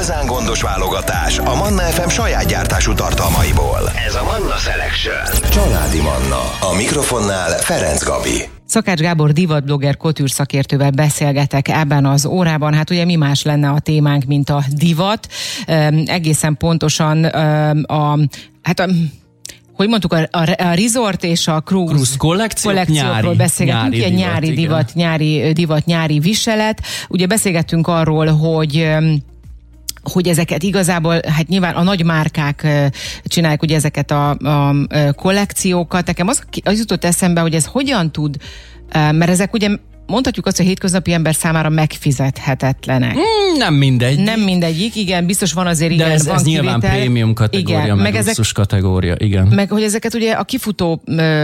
igazán gondos válogatás a Manna FM saját gyártású tartalmaiból. Ez a Manna Selection. Családi Manna. A mikrofonnál Ferenc Gabi. Szakács Gábor divatblogger, couture szakértővel beszélgetek ebben az órában. Hát ugye mi más lenne a témánk, mint a divat. Egészen pontosan hogy mondtuk, a resort és a cruise kollekciókról beszélgetünk, ilyen nyári divat, nyári viselet. Ugye beszélgettünk arról, hogy ezeket igazából, hát nyilván a nagy márkák csinálják ugye ezeket a kollekciókat. Nekem az jutott eszembe, hogy ez hogyan tud, mert ezek ugye mondhatjuk azt, hogy a hétköznapi ember számára megfizethetetlenek. Nem mindegy. Nem mindegyik, igen, biztos van azért, igen, de ez nyilván prémium kategória, igen, meg luxus kategória, igen. Meg hogy ezeket ugye a kifutókon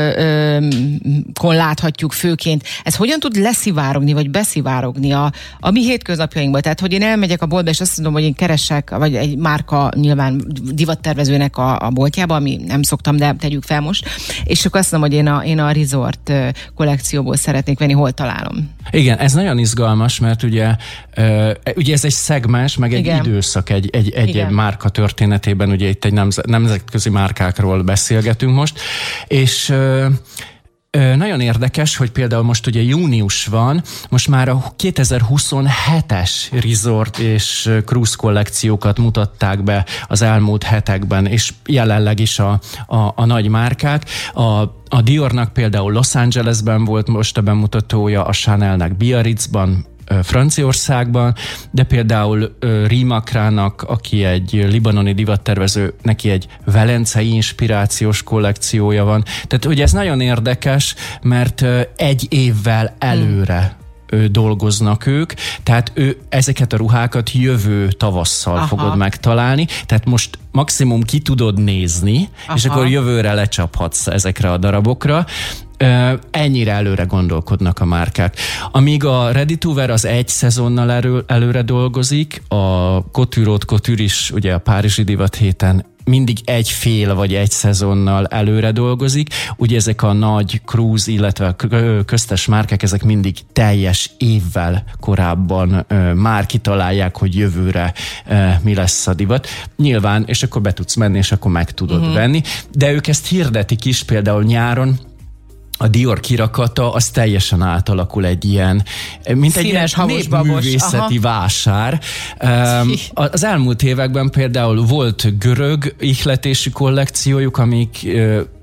láthatjuk főként. Ez hogyan tud leszivárogni, vagy beszivárogni a mi hétköznapjainkba? Tehát, hogy én elmegyek a boltba, és azt mondom, hogy én keresek, vagy egy márka nyilván divattervezőnek a boltjába, ami nem szoktam, de tegyük fel most, és akkor azt mondom, hogy én a resort kollekcióból szeretnék venni, hol találom. Igen, ez nagyon izgalmas, mert ugye ez egy szegmens, meg egy időszak egy márka történetében, ugye itt egy nemzetközi márkákról beszélgetünk most, és nagyon érdekes, hogy például most ugye június van, most már a 2027-es resort és cruise kollekciókat mutatták be az elmúlt hetekben, és jelenleg is a nagy márkák. A Diornak például Los Angelesben volt most a bemutatója, a Chanelnek Biarritzban, Franciaországban, de például Rimakrának, aki egy libanoni divattervező, neki egy velencei inspirációs kollekciója van. Tehát ugye ez nagyon érdekes, mert egy évvel előre dolgoznak ők, tehát ezeket a ruhákat jövő tavasszal fogod megtalálni, tehát most maximum ki tudod nézni, és akkor jövőre lecsaphatsz ezekre a darabokra. Ennyire előre gondolkodnak a márkák. Amíg a Ready to Wear az egy szezonnal előre dolgozik, a Couture is ugye a Párizsi Divat héten mindig egy fél vagy egy szezonnal előre dolgozik. Ugye ezek a nagy cruise, illetve a köztes márkák, ezek mindig teljes évvel korábban már kitalálják, hogy jövőre mi lesz a divat. Nyilván, és akkor be tudsz menni, és akkor meg tudod venni. De ők ezt hirdetik is, például nyáron a Dior kirakata, az teljesen átalakul egy ilyen, mint színes, egy népművészeti vásár. Az elmúlt években például volt görög ihletésű kollekciójuk, amik